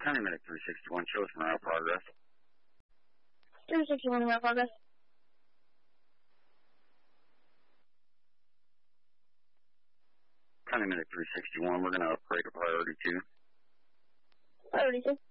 County Medic 361, show us morale progress. 361 morale progress. County Medic 361, we're going to upgrade to priority 2. Priority 2.